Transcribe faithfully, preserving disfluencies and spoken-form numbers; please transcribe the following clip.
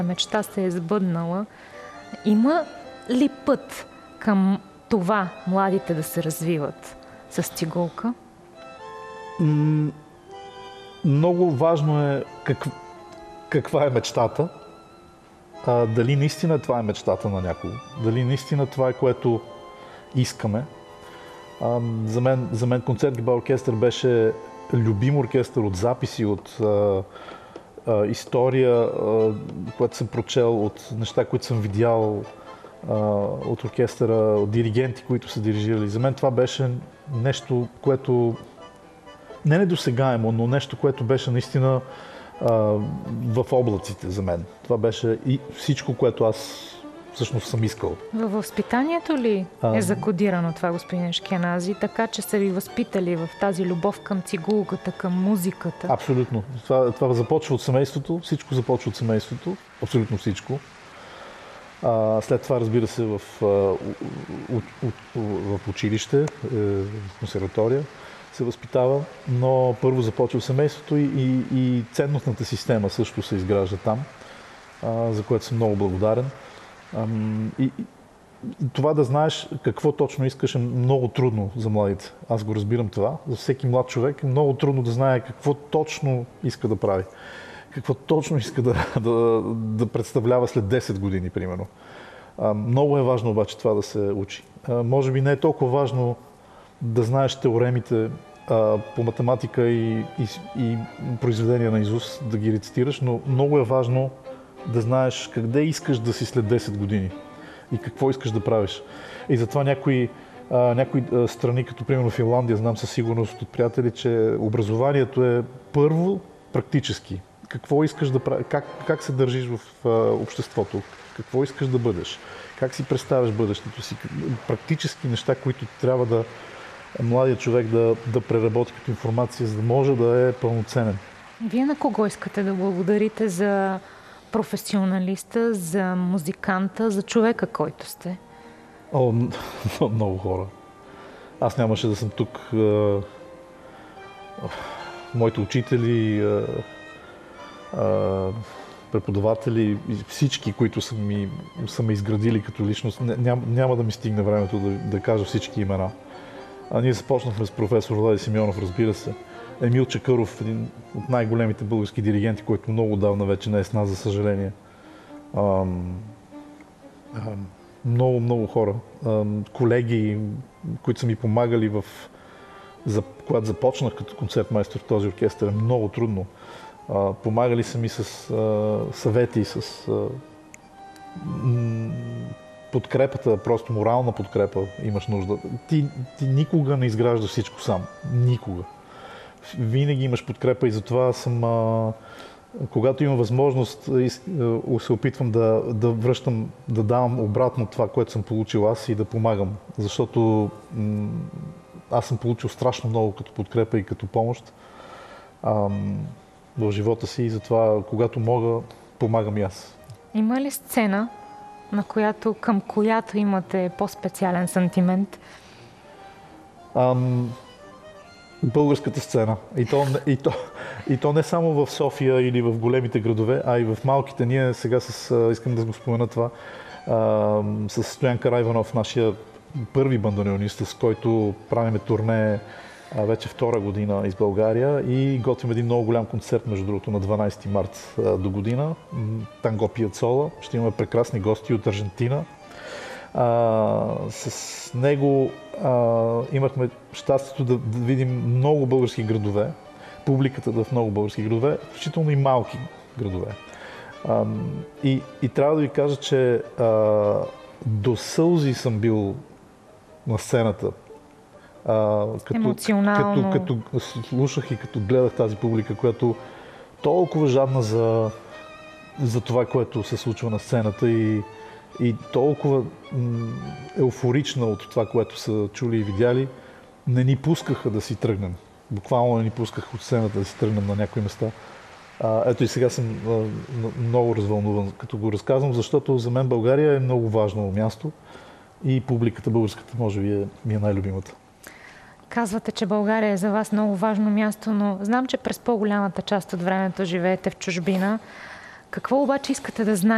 мечта се е сбъднала. Има ли път към това младите да се развиват с цигулка? М- много важно е как, каква е мечтата. А, дали наистина това е мечтата на някого. Дали наистина това е, което искаме. А, за, мен, за мен концерт Гибал оркестър беше любим оркестър от записи, от а, а, история, а, която съм прочел, от неща, които съм видял, а, от оркестъра, от диригенти, които са дирижирали. За мен това беше нещо, което не недосегаемо, но нещо, което беше наистина а, в облаците за мен. Това беше и всичко, което аз всъщност съм искал. Във възпитанието ли е закодирано това, господин Ашкенази, така че са ви възпитали в тази любов към цигулката, към музиката? Абсолютно. Това, това започва от семейството, всичко започва от семейството, абсолютно всичко. А, след това, разбира се, в, в, в, в училище, в консерватория се възпитава, но първо започва в семейството и, и, и ценностната система също се изгражда там, а, за което съм много благодарен. А, и, и това да знаеш какво точно искаш е много трудно за младите. Аз го разбирам това. За всеки млад човек е много трудно да знае какво точно иска да прави. Какво точно иска да, да, да представлява след десет години, примерно. А, много е важно обаче това да се учи. А, може би не е толкова важно да знаеш теоремите а, по математика и, и, и произведения на изуст, да ги рецитираш, но много е важно да знаеш къде искаш да си след десет години и какво искаш да правиш. И затова някои, а, някои а, страни, като примерно Финландия, знам със сигурност от приятели, че образованието е първо практически. Какво искаш да правиш, как, как се държиш в а, обществото, какво искаш да бъдеш, как си представяш бъдещето си, практически неща, които трябва да младият човек да, да преработи като информация, за да може да е пълноценен. Вие на кого искате да благодарите за професионалиста, за музиканта, за човека, който сте? О, много хора. Аз нямаше да съм тук. Моите учители, преподаватели, всички, които са ми, са ме изградили като личност, няма, няма да ми стигне времето да, да кажа всички имена. А ние започнахме с професор Влади Симеонов, разбира се. Емил Чакъров, един от най-големите български диригенти, който много давна вече не е с нас, за съжаление. Ам, ам, много, много хора. Ам, колеги, които са ми помагали, в, за, когато започнах като концертмайстор в този оркестър, е много трудно. А, помагали са ми с а, съвети, с а, м- подкрепата, просто морална подкрепа имаш нужда. Ти, ти никога не изграждаш всичко сам. Никога. Винаги имаш подкрепа и затова съм, а, когато имам възможност, се опитвам да, да връщам, да давам обратно това, което съм получил аз и да помагам. Защото м- аз съм получил страшно много като подкрепа и като помощ а, в живота си и затова, когато мога, помагам и аз. Има ли сцена, на която, към която имате по-специален сантимент? Ам, българската сцена. И то, и, то, и то не само в София или в големите градове, а и в малките. Ние сега с, искам да го спомена това, а, с Стоян Карайванов, нашия първи бандонеонист, с който правиме турне а, вече втора година из България и готвим един много голям концерт, между другото, на дванайсети март а, до година. Танго Пиацола. Ще имаме прекрасни гости от Аржентина. А, с него а, имахме щастието да, да видим много български градове, публиката в много български градове, включително и малки градове. А, и, и трябва да ви кажа, че а, до сълзи съм бил на сцената. А, като, Емоционално. Като, като слушах и като гледах тази публика, която толкова жадна за, за това, което се случва на сцената и И толкова м- еуфорична от това, което са чули и видяли, не ни пускаха да си тръгнем. Буквално не ни пускаха от сцената да си тръгнем на някои места. А, ето и сега съм а, много развълнуван, като го разказвам, защото за мен България е много важно място и публиката българската може би е, ми е най-любимата. Казвате, че България е за вас много важно място, но знам, че през по-голямата част от времето живеете в чужбина. Какво обаче искате да знаете?